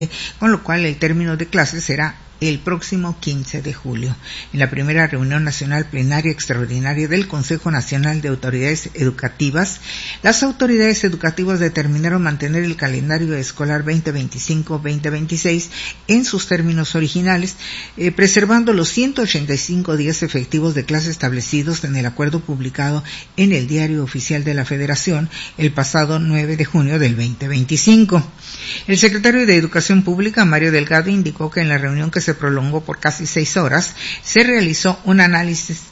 con lo cual el término de clases será el próximo 15 de julio. En la primera reunión nacional plenaria extraordinaria del Consejo Nacional de Autoridades Educativas, las autoridades educativas determinaron mantener el calendario escolar 2025-2026 en sus términos originales, preservando los 185 días efectivos de clase establecidos en el acuerdo publicado en el Diario Oficial de la Federación el pasado 9 de junio del 2025. El secretario de Educación Pública, Mario Delgado, indicó que en la reunión que se prolongó por casi 6 horas, se realizó un análisis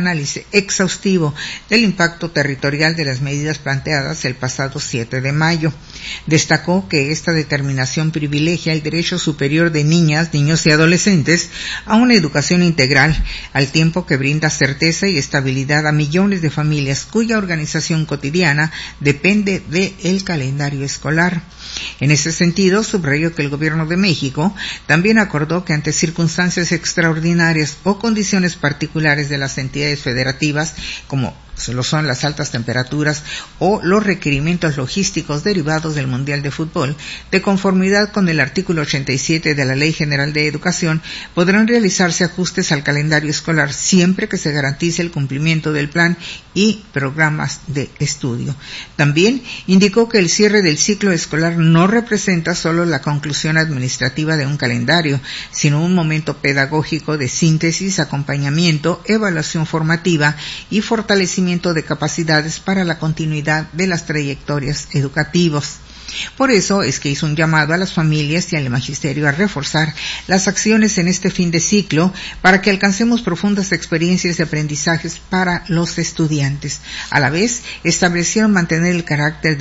exhaustivo del impacto territorial de las medidas planteadas el pasado 7 de mayo. Destacó que esta determinación privilegia el derecho superior de niñas, niños y adolescentes a una educación integral, al tiempo que brinda certeza y estabilidad a millones de familias cuya organización cotidiana depende del calendario escolar. En ese sentido, subrayó que el Gobierno de México también acordó que ante circunstancias extraordinarias o condiciones particulares de las entidades federativas, como lo son las altas temperaturas o los requerimientos logísticos derivados del Mundial de Fútbol, de conformidad con el artículo 87 de la Ley General de Educación, podrán realizarse ajustes al calendario escolar siempre que se garantice el cumplimiento del plan y programas de estudio. También indicó que el cierre del ciclo escolar no representa solo la conclusión administrativa de un calendario, sino un momento pedagógico de síntesis, acompañamiento, evaluación formativa y fortalecimiento de capacidades para la continuidad de las trayectorias educativas. Por eso es que hizo un llamado a las familias y al magisterio a reforzar las acciones en este fin de ciclo para que alcancemos profundas experiencias de aprendizajes para los estudiantes. A la vez, establecieron mantener el carácter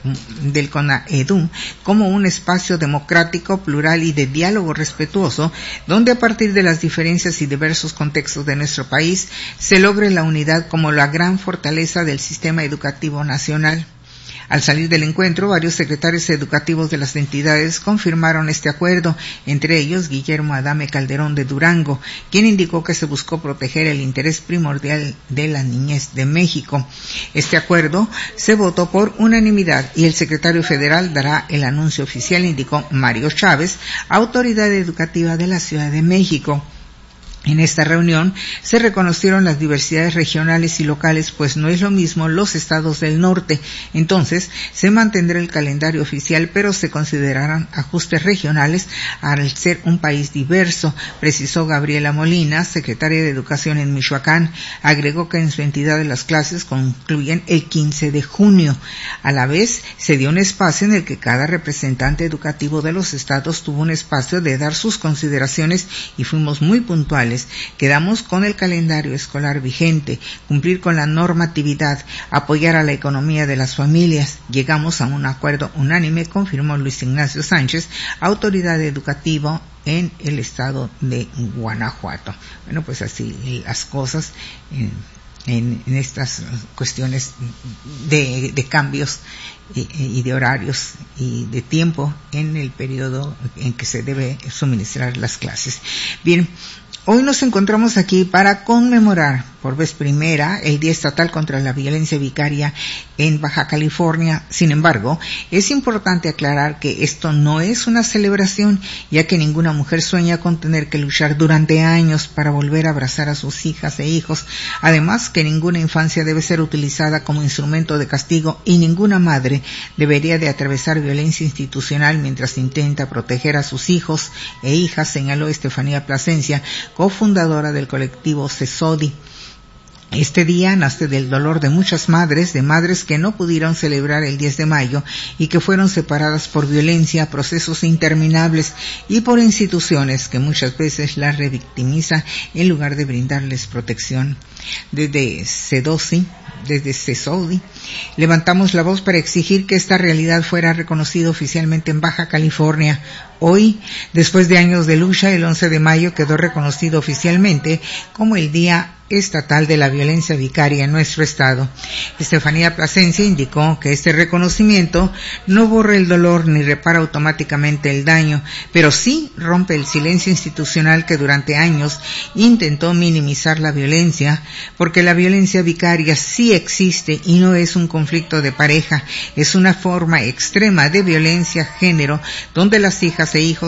del CONAEDU como un espacio democrático, plural y de diálogo respetuoso, donde a partir de las diferencias y diversos contextos de nuestro país se logre la unidad como la gran fortaleza del sistema educativo nacional. Al salir del encuentro, varios secretarios educativos de las entidades confirmaron este acuerdo, entre ellos Guillermo Adame Calderón de Durango, quien indicó que se buscó proteger el interés primordial de la niñez de México. Este acuerdo se votó por unanimidad y el secretario federal dará el anuncio oficial, indicó Mario Chávez, autoridad educativa de la Ciudad de México. En esta reunión se reconocieron las diversidades regionales y locales, pues no es lo mismo los estados del norte. Entonces, se mantendrá el calendario oficial, pero se considerarán ajustes regionales al ser un país diverso, precisó Gabriela Molina, secretaria de Educación en Michoacán. Agregó que en su entidad las clases concluyen el 15 de junio. A la vez, se dio un espacio en el que cada representante educativo de los estados tuvo un espacio de dar sus consideraciones y fuimos muy puntuales. Quedamos con el calendario escolar vigente, cumplir con la normatividad, apoyar a la economía de las familias. Llegamos a un acuerdo unánime, confirmó Luis Ignacio Sánchez, autoridad educativa en el estado de Guanajuato. Bueno, pues así las cosas en estas cuestiones de cambios y de horarios y de tiempo en el periodo en que se debe suministrar las clases. Bien, hoy nos encontramos aquí para conmemorar por vez primera el Día Estatal contra la Violencia Vicaria en Baja California. Sin embargo, es importante aclarar que esto no es una celebración, ya que ninguna mujer sueña con tener que luchar durante años para volver a abrazar a sus hijas e hijos. Además, que ninguna infancia debe ser utilizada como instrumento de castigo y ninguna madre debería de atravesar violencia institucional mientras intenta proteger a sus hijos e hijas, señaló Estefanía Plasencia, cofundadora del colectivo CESODI. Este día nace del dolor de muchas madres, de madres que no pudieron celebrar el 10 de mayo y que fueron separadas por violencia, procesos interminables y por instituciones que muchas veces las revictimiza en lugar de brindarles protección. Desde CESODI, levantamos la voz para exigir que esta realidad fuera reconocida oficialmente en Baja California. Hoy, después de años de lucha, el 11 de mayo quedó reconocido oficialmente como el Día Estatal de la Violencia Vicaria en nuestro estado. Estefanía Plasencia indicó que este reconocimiento no borra el dolor ni repara automáticamente el daño, pero sí rompe el silencio institucional que durante años intentó minimizar la violencia, porque la violencia vicaria sí existe y no es un conflicto de pareja, es una forma extrema de violencia género donde las hijas hijas e hijos